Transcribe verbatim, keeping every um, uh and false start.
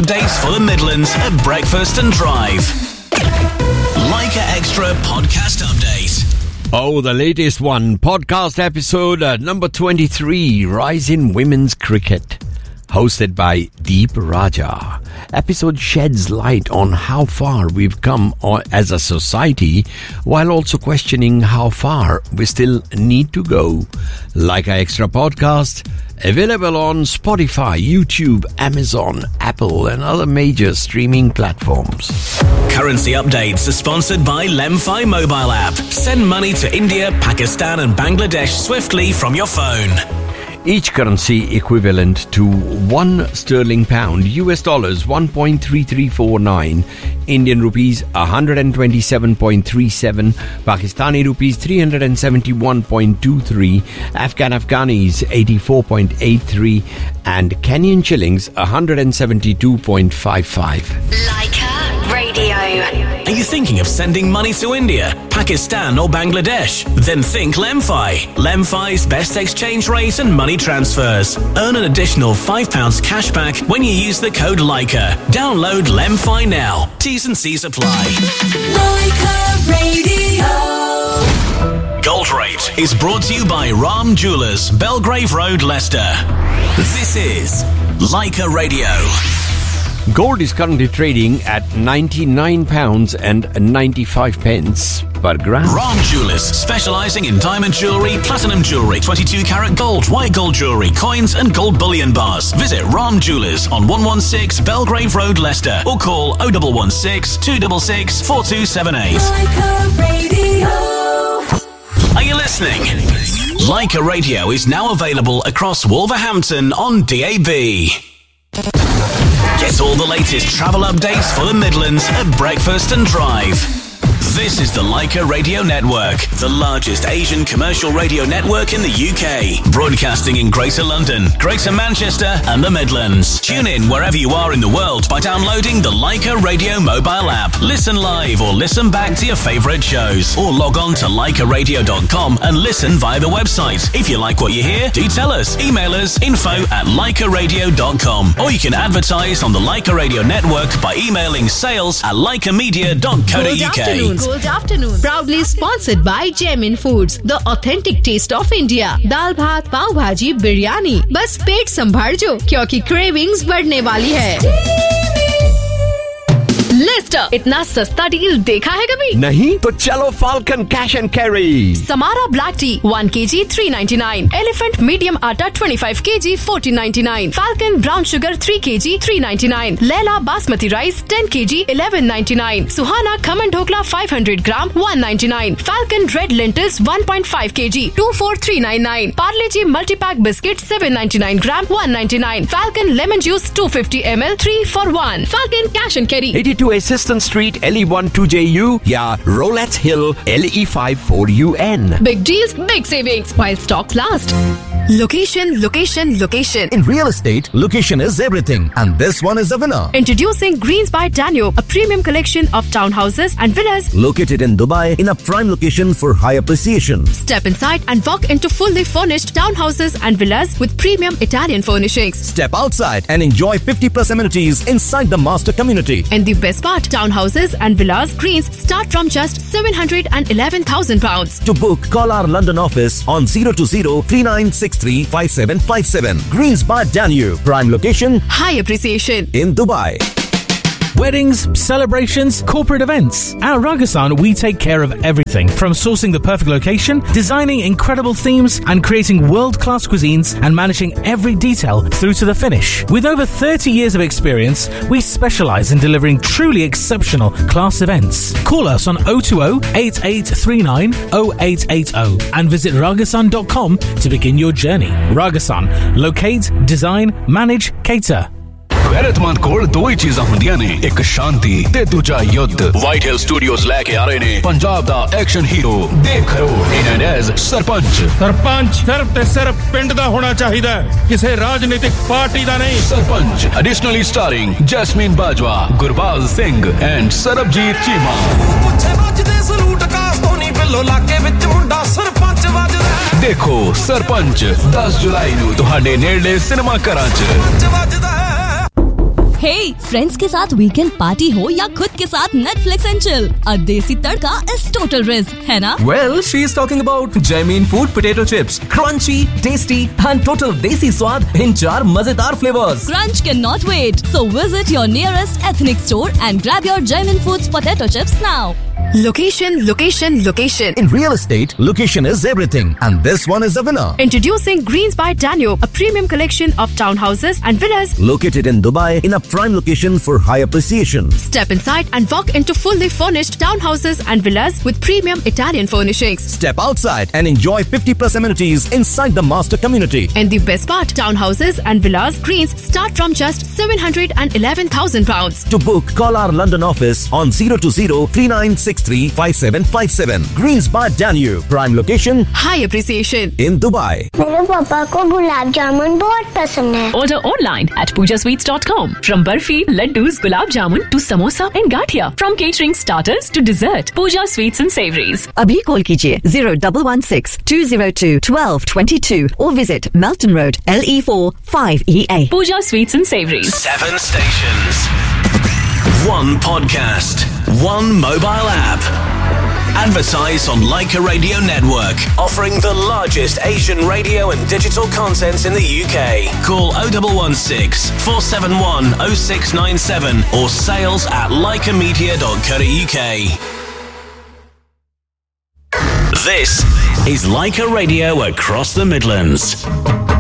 updates for the Midlands at breakfast and drive. Leica Extra podcast update. Oh, the latest one. Podcast episode uh, number twenty-three, Rise in Women's Cricket. Hosted by Deep Raja. Episode sheds light on how far we've come as a society, while also questioning how far we still need to go. Leica Extra podcast, available on Spotify, YouTube, Amazon, Apple, and other major streaming platforms. Currency updates are sponsored by Lemfi mobile app. Send money to India, Pakistan, and Bangladesh swiftly from your phone. Each currency equivalent to one sterling pound, U S dollars one point three three four nine, Indian rupees one hundred twenty-seven point three seven, Pakistani rupees three hundred seventy-one point two three, Afghan Afghanis eighty-four point eight three, and Kenyan shillings one hundred seventy-two point five five. Leica Radio. Are you thinking of sending money to India, Pakistan, or Bangladesh? Then think Lemfi. Lemfi's best exchange rate and money transfers. Earn an additional five pounds cash back when you use the code Leica. Download Lemfi now. T's and C's apply. Leica Radio. Gold Rate is brought to you by Ram Jewellers, Belgrave Road, Leicester. This is Leica Radio. Gold is currently trading at ninety-nine pounds and ninety-five pence per gram. Ram Jewellers, specialising in diamond jewellery, platinum jewellery, twenty-two carat gold, white gold jewellery, coins and gold bullion bars. Visit Ram Jewellers on one sixteen Belgrave Road, Leicester, or call oh one one six, two six six, four two seven eight. Leica Radio. Are you listening? Leica Radio is now available across Wolverhampton on D A B. Get all the latest travel updates for the Midlands at breakfast and drive. This is the Leica Radio Network, the largest Asian commercial radio network in the U K, broadcasting in Greater London, Greater Manchester and the Midlands. Tune in wherever you are in the world by downloading the Leica Radio mobile app. Listen live or listen back to your favourite shows, or log on to leica radio dot com and listen via the website. If you like what you hear, do tell us. Email us info at leica radio dot com, or you can advertise on the Leica Radio Network by emailing sales at leica media dot co dot uk. Good afternoon. Proudly sponsored by Jamin Foods, the authentic taste of India. दाल भात, पाव भाजी, बिरयानी. बस पेट संभाल जो, क्योंकि cravings बढ़ने वाली है. Leicester, इतना सस्ता डील देखा है कभी? नहीं तो चलो falcon cash and carry. Samara black T one kilogram three ninety-nine, elephant medium आटा twenty-five kilograms fourteen ninety-nine, falcon brown sugar three kilograms three ninety-nine, Laila basmati rice ten kilograms eleven ninety-nine, Suhana khaman dhokla five hundred grams one ninety-nine, falcon red lentils one point five kilograms twenty-four three ninety-nine, Parle ji multi pack biscuit seven ninety-nine grams one ninety-nine, falcon lemon juice two hundred fifty milliliters three for one, falcon cash and carry eighty-two Assistant Street L E one two J U या Rolettes Hill L E five four U N. Big deals, big savings while stocks last. Location, location, location. In real estate, location is everything, and this one is the winner. Introducing Greens by Danube, a premium collection of townhouses and villas located in Dubai in a prime location for high appreciation. Step inside and walk into fully furnished townhouses and villas with premium Italian furnishings. Step outside and enjoy fifty plus amenities inside the master community. And the best part, townhouses and villas Greens start from just seven hundred eleven thousand pounds. To book, call our London office on zero two zero three nine six three five seven five seven. Greens by Danube, prime location, high appreciation in Dubai. Weddings, celebrations, corporate events. At Ragasan, we take care of everything from sourcing the perfect location, designing incredible themes, and creating world-class cuisines, and managing every detail through to the finish. With over thirty years of experience, we specialize in delivering truly exceptional class events. Call us on oh two oh, eight eight three nine, oh eight eight oh and visit ragasan dot com to begin your journey. Ragasan, locate, design, manage, cater. गैरतमंद कोल दो ही चीज़ां ਹੁੰਦੀਆਂ ਨੇ ਇੱਕ ਸ਼ਾਂਤੀ ਤੇ ਦੂਜਾ ਯੁੱਧ white ਹਿਲ studios ਲੈ ਕੇ ਆ ਰਹੇ ਨੇ ਪੰਜਾਬ ਦਾ ਐਕਸ਼ਨ ਹੀਰੋ ਦੇਖ ਰੋ ਇਨ ਐਜ਼ ਸਰਪੰਚ ਸਰਪੰਚ ਸਿਰਫ ਤੇ ਸਿਰਫ ਪਿੰਡ ਦਾ ਹੋਣਾ ਚਾਹੀਦਾ ਕਿਸੇ ਰਾਜਨੀਤਿਕ ਪਾਰਟੀ ਦਾ ਨਹੀਂ sarpanch ਐਡੀਸ਼ਨਲੀ starring Jasmine Bajwa Gurbaz Singh and Sarabjit Cheema ਪੁੱਛੇ ਵੱਜਦੇ ਸਲੂਟ ਕਾਸ ਤੋਂ ਨਹੀਂ ਬਿੱਲੋ ਲਾਕੇ ਵਿੱਚ ਮੁੰਡਾ ਸਰਪੰਚ ਵੱਜਦਾ ਦੇਖੋ ਸਰਪੰਚ ਦਸ ਜੁਲਾਈ ਨੂੰ ਤੁਹਾਡੇ ਨੇੜਲੇ ਸਿਨੇਮਾ ਘਰਾਂ 'ਚ ਸਰਪੰਚ ਵੱਜਦਾ Hey, फ्रेंड्स के साथ वीकेंड पार्टी हो या खुद के साथ नेटफ्लिक्स एंड चिल, अ देसी तड़का इज टोटल रिस्क, है ना? Well, she is talking about Jamin Food Potato Chips, crunchy, tasty and total desi स्वाद in चार मजेदार flavors. Crunch cannot wait, so visit your nearest ethnic store and grab your Jamin Foods potato chips now. Location, location, location. In real estate, location is everything, and this one is the winner. Introducing Greens by Danube, a premium collection of townhouses and villas Located in Dubai in a prime location for high appreciation. Step inside and walk into fully furnished townhouses and villas with premium Italian furnishings. Step outside and enjoy fifty plus amenities inside the master community. And the best part, townhouses and villas Greens start from just seven hundred eleven thousand pounds. To book, call our London office on zero two zero three nine six three five seven five seven. Greens by Danube, prime location, High appreciation. in Dubai. मेरे पापा को गुलाब जामुन बहुत पसंद है। Order online at puja sweets dot com. From barfi, laddus, gulab jamun to samosa and gathia. From catering starters to dessert, Puja Sweets and Savories. अभी call कीजिए zero one one six two zero two one two two two or visit Melton Road, L E four five E A. Puja Sweets and Savories. Seven stations. One podcast. One mobile app. Advertise on Leica Radio Network, offering the largest Asian radio and digital content in the U K. Call oh one one six four seven one oh six nine seven or sales at leica media dot co dot uk. This is Leica Radio across the Midlands.